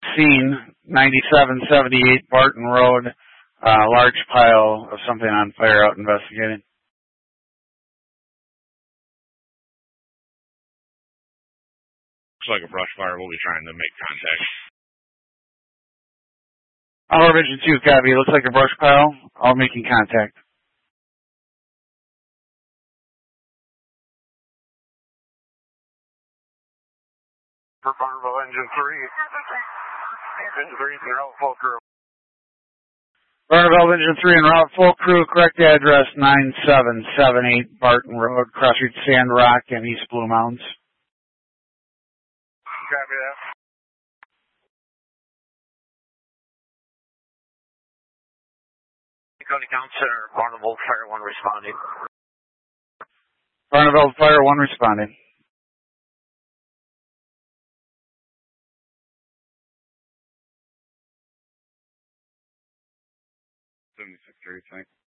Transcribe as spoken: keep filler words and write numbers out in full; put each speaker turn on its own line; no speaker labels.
scene, ninety-seven seventy-eight Barton Road, uh, large pile of something on fire out investigating.
Looks like a brush fire. We'll be trying to make contact.
Our Vision two, copy. Looks like a brush pile. All making contact.
For Barnville Engine three. Engine three, and route full crew.
Barnville Engine three and route full crew. Correct address nine seven seven eight Barton Road, Crossroads Sand Rock and East Blue Mountains.
Copy that. County Council, Barnville Fire one responding.
Barnville Fire one responding.
seventy-six thirty, thanks.